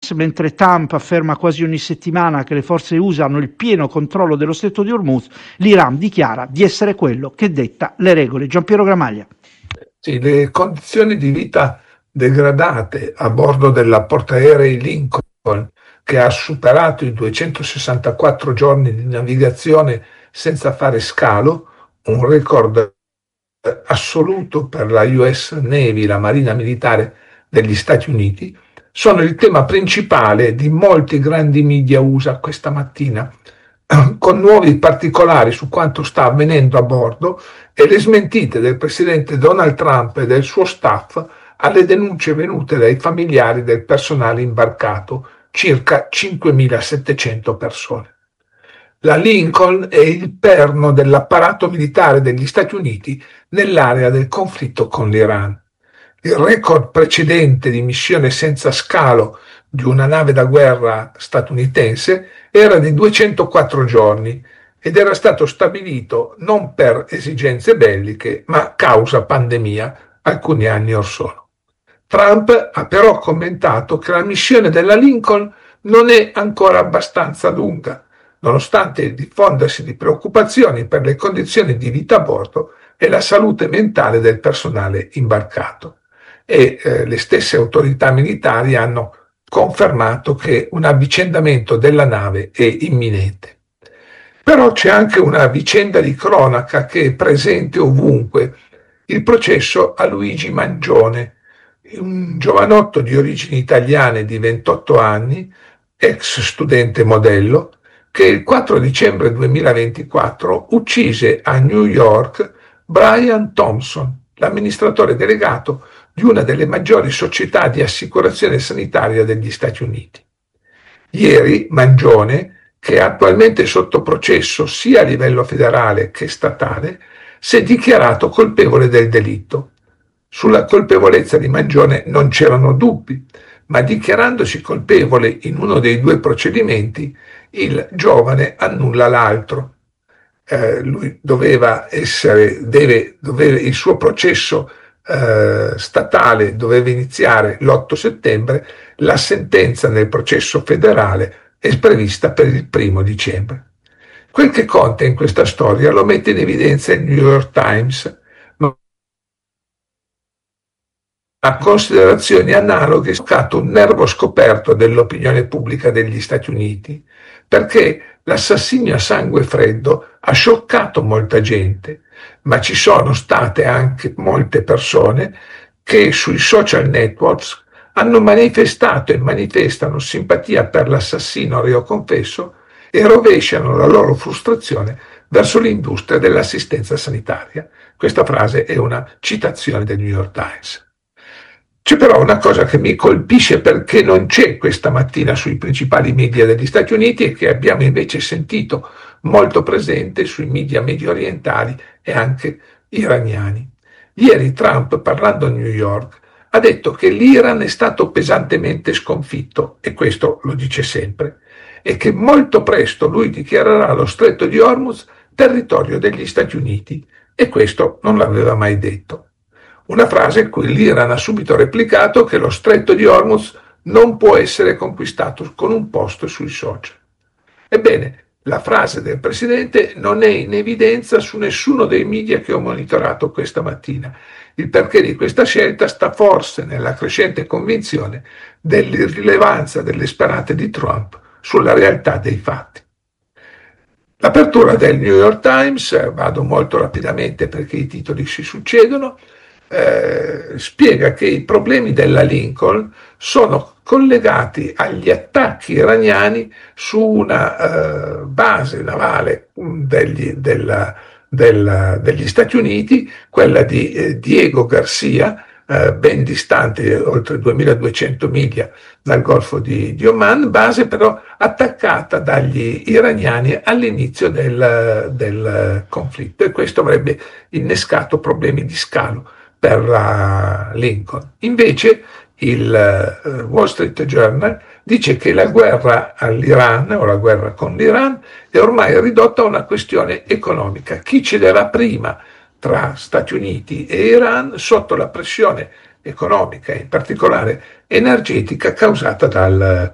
mentre Trump afferma quasi ogni settimana che le forze USA hanno il pieno controllo dello stretto di Hormuz, l'Iran dichiara di essere quello che detta le regole. Giampiero Gramaglia. Sì, le condizioni di vita degradate a bordo della portaerei Lincoln, che ha superato i 264 giorni di navigazione senza fare scalo, un record assoluto per la US Navy, la Marina Militare degli Stati Uniti, sono il tema principale di molti grandi media USA questa mattina, con nuovi particolari su quanto sta avvenendo a bordo e le smentite del presidente Donald Trump e del suo staff alle denunce venute dai familiari del personale imbarcato, circa 5.700 persone. La Lincoln è il perno dell'apparato militare degli Stati Uniti nell'area del conflitto con l'Iran. Il record precedente di missione senza scalo di una nave da guerra statunitense era di 204 giorni ed era stato stabilito non per esigenze belliche, ma causa pandemia alcuni anni or sono. Trump ha però commentato che la missione della Lincoln non è ancora abbastanza lunga, nonostante il diffondersi di preoccupazioni per le condizioni di vita a bordo e la salute mentale del personale imbarcato. E le stesse autorità militari hanno confermato che un avvicendamento della nave è imminente. Però c'è anche una vicenda di cronaca che è presente ovunque, il processo a Luigi Mangione, un giovanotto di origini italiane di 28 anni, ex studente modello, che il 4 dicembre 2024 uccise a New York Brian Thompson, l'amministratore delegato di una delle maggiori società di assicurazione sanitaria degli Stati Uniti. Ieri Mangione, che è attualmente sotto processo sia a livello federale che statale, si è dichiarato colpevole del delitto. Sulla colpevolezza di Mangione non c'erano dubbi, ma dichiarandosi colpevole in uno dei due procedimenti, il giovane annulla l'altro. Lui il suo processo statale doveva iniziare l'8 settembre, la sentenza nel processo federale è prevista per il 1 dicembre. Quel che conta in questa storia lo mette in evidenza il New York Times, a considerazioni analoghe è stato un nervo scoperto dell'opinione pubblica degli Stati Uniti, perché l'assassinio a sangue freddo ha scioccato molta gente, ma ci sono state anche molte persone che sui social networks hanno manifestato e manifestano simpatia per l'assassino reo confesso e rovesciano la loro frustrazione verso l'industria dell'assistenza sanitaria. Questa frase è una citazione del New York Times. C'è però una cosa che mi colpisce perché non c'è questa mattina sui principali media degli Stati Uniti e che abbiamo invece sentito molto presente sui media medio orientali e anche iraniani. Ieri Trump, parlando a New York, ha detto che l'Iran è stato pesantemente sconfitto, e questo lo dice sempre, e che molto presto lui dichiarerà lo stretto di Hormuz territorio degli Stati Uniti, e questo non l'aveva mai detto. Una frase a cui l'Iran ha subito replicato che lo stretto di Hormuz non può essere conquistato con un post sui social. Ebbene, la frase del presidente non è in evidenza su nessuno dei media che ho monitorato questa mattina. Il perché di questa scelta sta forse nella crescente convinzione dell'irrilevanza delle sperate di Trump sulla realtà dei fatti. L'apertura del New York Times, vado molto rapidamente perché i titoli si succedono, spiega che i problemi della Lincoln sono collegati agli attacchi iraniani su una base navale degli Stati Uniti, quella di Diego Garcia, ben distante, oltre 2200 miglia dal Golfo di Oman, base però attaccata dagli iraniani all'inizio del conflitto, e questo avrebbe innescato problemi di scalo per la Lincoln. Invece il Wall Street Journal dice che la guerra all'Iran o la guerra con l'Iran è ormai ridotta a una questione economica. Chi cederà prima tra Stati Uniti e Iran sotto la pressione economica e in particolare energetica causata dal